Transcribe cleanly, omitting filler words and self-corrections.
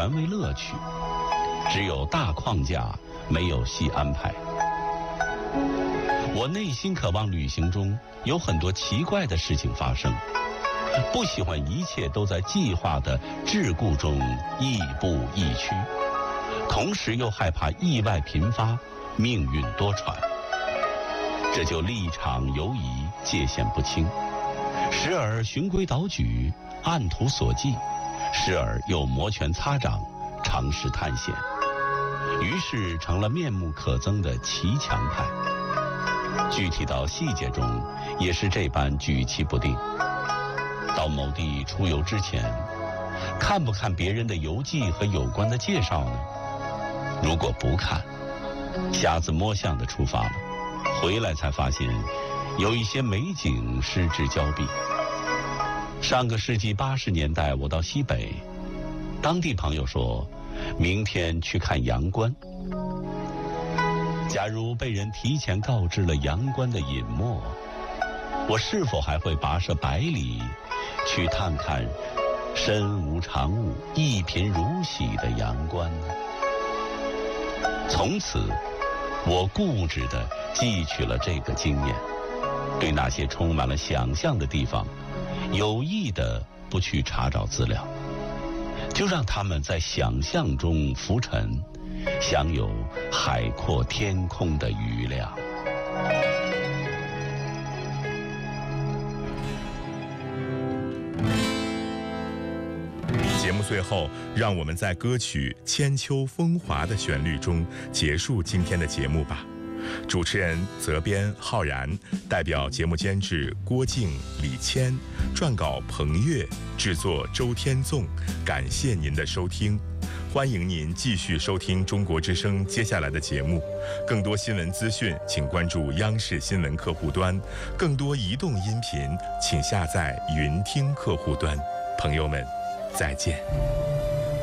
原味乐趣，只有大框架，没有细安排。我内心渴望旅行中有很多奇怪的事情发生，不喜欢一切都在计划的桎梏中亦步亦趋，同时又害怕意外频发，命运多舛。这就立场游移，界限不清，时而循规蹈矩，按图索骥，时而又摩拳擦掌，尝试探险，于是成了面目可憎的骑墙派。具体到细节中也是这般举棋不定。到某地出游之前，看不看别人的游记和有关的介绍呢？如果不看，瞎子摸象的出发了，回来才发现有一些美景失之交臂。上个世纪80年代，我到西北，当地朋友说明天去看阳关。假如被人提前告知了阳关的隐没，我是否还会跋涉百里去探看身无长物、一贫如洗的阳关呢？从此我固执地汲取了这个经验，对那些充满了想象的地方有意地不去查找资料，就让他们在想象中浮沉，享有海阔天空的余量。 节目最后，让我们在歌曲《千秋风华》的旋律中结束今天的节目吧。主持人责编浩然，代表节目监制郭靖、李谦，撰稿彭越，制作周天纵。感谢您的收听，欢迎您继续收听中国之声接下来的节目。更多新闻资讯，请关注央视新闻客户端；更多移动音频，请下载云听客户端。朋友们，再见。